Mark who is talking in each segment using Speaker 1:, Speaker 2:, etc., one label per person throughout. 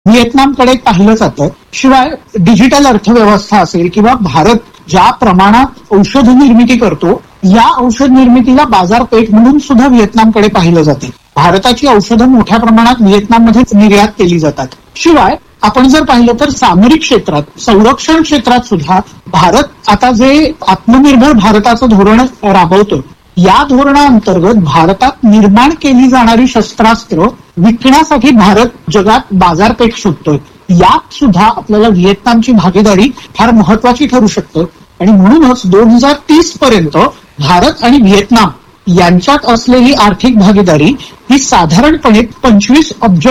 Speaker 1: व्हिएतनामकडे पाहिलं जातं. शिवाय डिजिटल अर्थव्यवस्था असेल किंवा भारत ज्या प्रमाणात औषध निर्मिती करतो, या औषध निर्मितीला बाजारपेठ म्हणून सुद्धा व्हिएतनामकडे पाहिलं जाते. भारताची औषधं मोठ्या प्रमाणात व्हिएतनाममध्ये निर्यात केली जातात. शिवाय आपण जर पाहिलं तर सामरिक क्षेत्रात, संरक्षण क्षेत्रात सुद्धा भारत आता जे आत्मनिर्भर भारताचं धोरण राबवतो, या धोरणाअंतर्गत भारतात निर्माण केली जाणारी शस्त्रास्त्र विकण्यासाठी भारत जगात बाजारपेठ शोधतोय. यात सुद्धा आपल्याला व्हिएतनामची भागीदारी फार महत्वाची ठरू शकते आणि म्हणूनच 2030 पर्यंत भारत आणि व्हिएतनाम यांच्यात असलेली आर्थिक भागीदारी ही साधारणपणे $25 अब्ज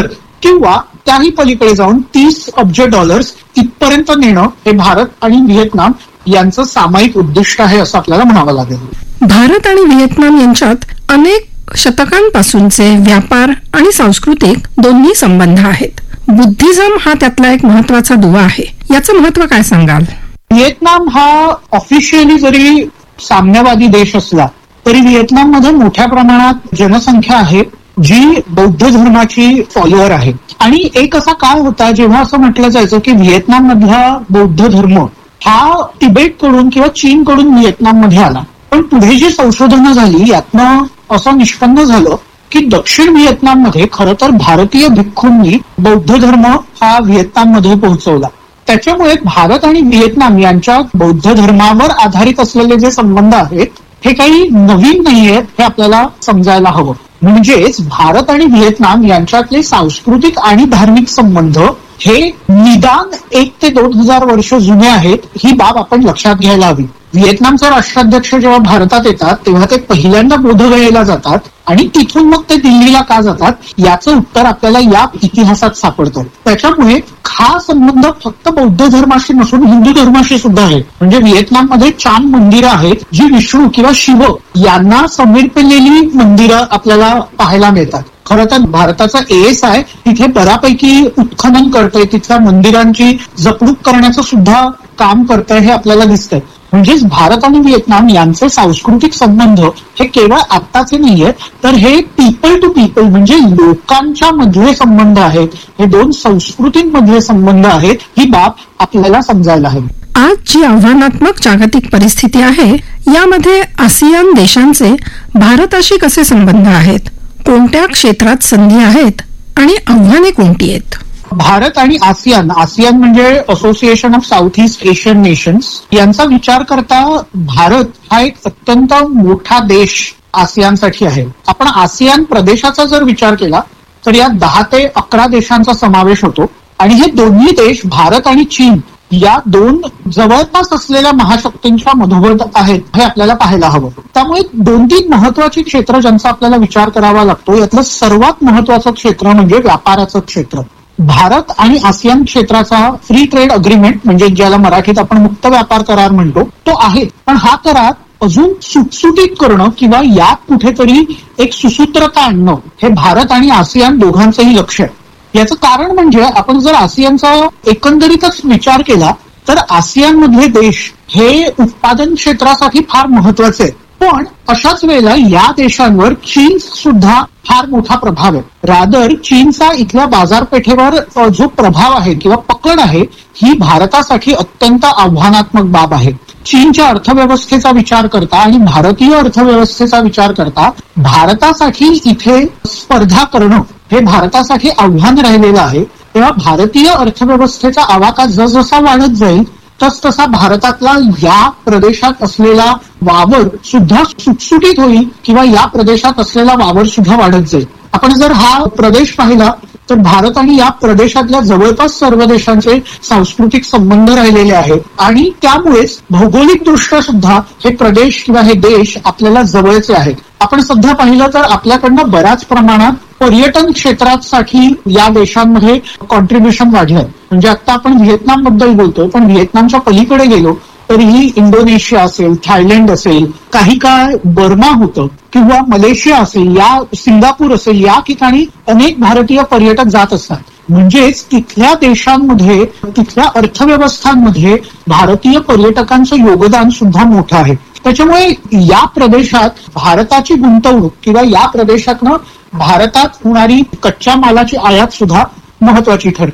Speaker 1: किंवा त्याही पलीकडे जाऊन $30 अब्ज इथपर्यंत नेणं हे भारत आणि व्हिएतनाम यांचं सामायिक उद्दिष्ट आहे असं आपल्याला म्हणावं लागेल.
Speaker 2: भारत आणि व्हिएतनाम यांच्यात अनेक शतकांपासूनचे व्यापार आणि सांस्कृतिक दोन्ही संबंध आहेत. बुद्धिझम हा त्यातला एक महत्वाचा दुवा आहे. याचं महत्व काय सांगाल?
Speaker 1: व्हिएतनाम हा ऑफिशियली जरी साम्यवादी देश असला तरी व्हिएतनाममध्ये मोठ्या प्रमाणात जनसंख्या आहे जी बौद्ध धर्माची फॉलोअर आहे. आणि एक असा काळ होता जेव्हा असं म्हटलं जायचं की व्हिएतनाम मधला बौद्ध धर्म हा तिबेटकडून किंवा चीनकडून व्हिएतनाममध्ये आला. पण पुढे जी संशोधनं झाली यातनं असं निष्पन्न झालं की दक्षिण व्हिएतनाममध्ये खरं तर भारतीय भिक्खूंनी बौद्ध धर्म हा व्हिएतनाममध्ये पोहोचवला. त्याच्यामुळे भारत आणि व्हिएतनाम यांच्या बौद्ध धर्मावर आधारित असलेले जे संबंध आहेत हे काही नवीन नाहीयेत हे आपल्याला समजायला हवं. म्हणजेच भारत आणि व्हिएतनाम यांच्यातले सांस्कृतिक आणि धार्मिक संबंध हे निदान 1 ते 2000 वर्ष जुने आहेत, ही बाब आपण लक्षात घ्यायला हवी. व्हिएतनामचे राष्ट्राध्यक्ष जेव्हा भारतात येतात तेव्हा ते पहिल्यांदा बोधगयेला जातात आणि तिथून मग ते दिल्लीला का जातात याचं उत्तर आपल्याला या इतिहासात सापडतं. त्याच्यामुळे हा संबंध फक्त बौद्ध धर्माशी नसून हिंदू धर्माशी सुद्धा आहे. म्हणजे व्हिएतनाममध्ये 4 मंदिरं आहेत जी विष्णू किंवा शिव यांना समर्पिलेली मंदिरं आपल्याला पाहायला मिळतात. खरं तर भारताचा ASI तिथे बऱ्यापैकी उत्खनन करतोय, तिथल्या मंदिरांची जपणूक करण्याचं सुद्धा काम करतंय हे आपल्याला दिसतंय. म्हणजेच भारत आणि व्हिएतनाम यांचे सांस्कृतिक संबंध हे केवळ आत्ताचे नाहीयेत, तर हे पीपल टू पीपल म्हणजे लोकांच्या मधले संबंध आहेत, हे 2 संस्कृतींमधले संबंध आहेत, ही बाब आपल्याला समजायला हवी.
Speaker 2: आज जी आव्हानात्मक जागतिक परिस्थिती आहे यामध्ये आसियान देशांचे भारताशी कसे संबंध आहेत? कोणत्या क्षेत्रात संधी आहेत आणि आव्हाने कोणती आहेत?
Speaker 1: भारत आणि आसियान म्हणजे association of south east Asian nations यांचा विचार करता भारत हा एक अत्यंत मोठा देश आसियानसाठी आहे. आपण आसियान प्रदेशाचा जर विचार केला तर यात 10 ते 11 देशांचा समावेश होतो आणि हे दोन्ही देश भारत आणि चीन या 2 जवळपास असलेल्या महाशक्तींच्या मधोमध आहेत हे आपल्याला पाहायला हवं. त्यामुळे 2-3 महत्वाची क्षेत्र ज्यांचा आपल्याला विचार करावा लागतो यातलं सर्वात महत्वाचं क्षेत्र म्हणजे व्यापाराचं क्षेत्र. भारत आणि आसियान क्षेत्राचा फ्री ट्रेड अग्रीमेंट म्हणजे ज्याला मराठीत आपण मुक्त व्यापार करार म्हणतो तो आहे. पण हा करार अजून सुटसुटीत करणं किंवा यात कुठेतरी एक सुसूत्रता आणणं हे भारत आणि आसियान दोघांचंही लक्ष आहे. याचं कारण म्हणजे आपण जर आसियानचा एकंदरीतच विचार केला तर आसियान मधले देश हे उत्पादन क्षेत्रासाठी फार महत्वाचे आहेत. पण अशाच वेळेला या देशांवर चीन सुद्धा फार मोठा प्रभाव आहे. रादर चीनचा इथल्या बाजारपेठेवर जो प्रभाव आहे किंवा पकड आहे ही भारतासाठी अत्यंत आव्हानात्मक बाब आहे. चीनच्या अर्थव्यवस्थेचा विचार करता आणि भारतीय अर्थव्यवस्थेचा विचार करता भारतासाठी इथे स्पर्धा करणं हे भारतासाठी आव्हान राहिलेलं आहे. तेव्हा भारतीय अर्थव्यवस्थेचा आवाका जसजसा वाढत जाईल तसतसा भारतातला या प्रदेशात असलेला वावर सुद्धा सुटसुटीत होईल किंवा या प्रदेशात असलेला वावर सुद्धा वाढत जाईल. आपण जर हा प्रदेश पाहिला तर भारत आणि या प्रदेशातल्या जवळपास सर्व देशांचे सांस्कृतिक संबंध राहिलेले आहेत आणि त्यामुळेच भौगोलिकदृष्ट्या सुद्धा हे प्रदेश किंवा हे देश आपल्याला जवळचे आहेत. आपण सध्या पाहिलं तर आपल्याकडनं बऱ्याच प्रमाणात पर्यटन क्षेत्रासाठी या देशांमध्ये कॉन्ट्रीब्युशन वाढलंय. म्हणजे आता आपण व्हिएतनाम बद्दल बोलतोय पण व्हिएतनामच्या पलीकडे गेलो तरीही इंडोनेशिया असेल, थायलंड असेल, काही काळ बर्मा होतं किंवा मलेशिया असेल, या सिंगापूर असेल, या ठिकाणी अनेक भारतीय पर्यटक जात असतात. म्हणजेच तिथल्या देशांमध्ये तिथल्या अर्थव्यवस्थांमध्ये भारतीय पर्यटकांचं योगदान सुद्धा मोठं आहे. त्याच्यामुळे या प्रदेशात भारताची गुंतवणूक किंवा या प्रदेशातनं भारतात होणारी कच्च्या मालाची आयात सुद्धा महत्वाची ठरते.